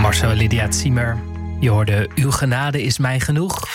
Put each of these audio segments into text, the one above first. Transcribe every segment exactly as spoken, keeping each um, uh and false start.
Marcel Lydia Ziemer. Je hoorde Uw genade is mij genoeg.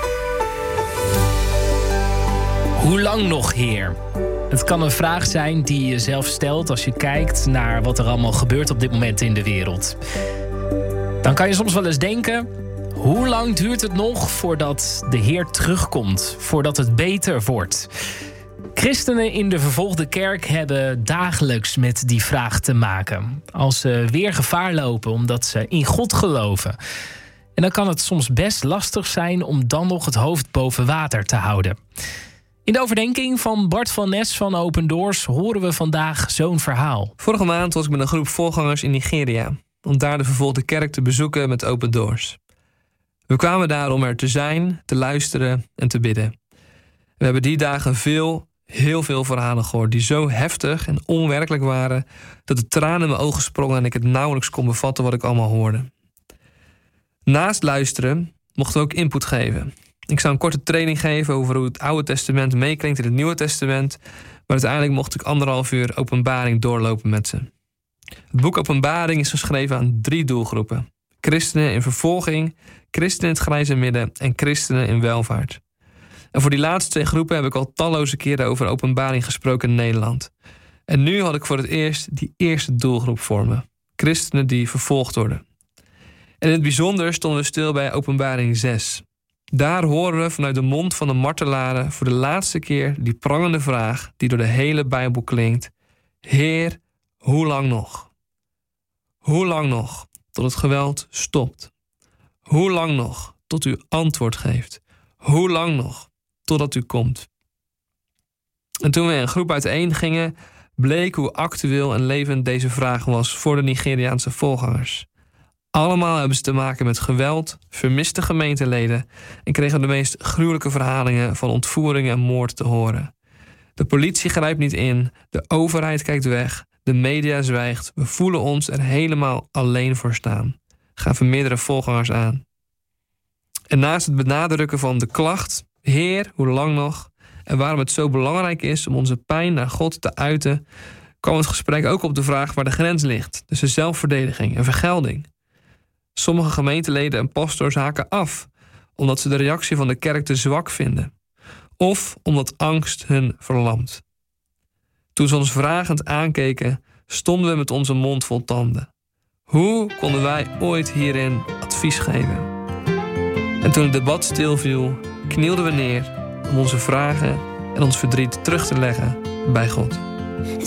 Hoe lang nog, Heer? Het kan een vraag zijn die je zelf stelt als je kijkt naar wat er allemaal gebeurt op dit moment in de wereld. Dan kan je soms wel eens denken: hoe lang duurt het nog voordat de Heer terugkomt, voordat het beter wordt? Christenen in de vervolgde kerk hebben dagelijks met die vraag te maken. Als ze weer gevaar lopen omdat ze in God geloven. En dan kan het soms best lastig zijn om dan nog het hoofd boven water te houden. In de overdenking van Bart van Nes van Open Doors horen we vandaag zo'n verhaal. Vorige maand was ik met een groep voorgangers in Nigeria om daar de vervolgde kerk te bezoeken met Open Doors. We kwamen daar om er te zijn, te luisteren en te bidden. We hebben die dagen veel, heel veel verhalen gehoord die zo heftig en onwerkelijk waren dat de tranen in mijn ogen sprongen en ik het nauwelijks kon bevatten wat ik allemaal hoorde. Naast luisteren mochten we ook input geven. Ik zou een korte training geven over hoe het Oude Testament meeklinkt in het Nieuwe Testament, maar uiteindelijk mocht ik anderhalf uur Openbaring doorlopen met ze. Het boek Openbaring is geschreven aan drie doelgroepen: christenen in vervolging, christenen in het grijze midden en christenen in welvaart. En voor die laatste twee groepen heb ik al talloze keren over Openbaring gesproken in Nederland. En nu had ik voor het eerst die eerste doelgroep voor me: christenen die vervolgd worden. En in het bijzonder stonden we stil bij Openbaring zes. Daar horen we vanuit de mond van de martelaren voor de laatste keer die prangende vraag die door de hele Bijbel klinkt: Heer, hoe lang nog? Hoe lang nog tot het geweld stopt? Hoe lang nog tot u antwoord geeft? Hoe lang nog totdat u komt? En toen we in een groep uiteen gingen, bleek hoe actueel en levend deze vraag was voor de Nigeriaanse voorgangers. Allemaal hebben ze te maken met geweld, vermiste gemeenteleden en kregen de meest gruwelijke verhalingen van ontvoering en moord te horen. De politie grijpt niet in, de overheid kijkt weg, de media zwijgt. We voelen ons er helemaal alleen voor staan, gaven meerdere voorgangers aan. En naast het benadrukken van de klacht, Heer, hoe lang nog, en waarom het zo belangrijk is om onze pijn naar God te uiten, kwam het gesprek ook op de vraag waar de grens ligt tussen zelfverdediging en vergelding. Sommige gemeenteleden en pastors haken af omdat ze de reactie van de kerk te zwak vinden, of omdat angst hun verlamt. Toen ze ons vragend aankeken, stonden we met onze mond vol tanden. Hoe konden wij ooit hierin advies geven? En toen het debat stilviel, knielden we neer om onze vragen en ons verdriet terug te leggen bij God.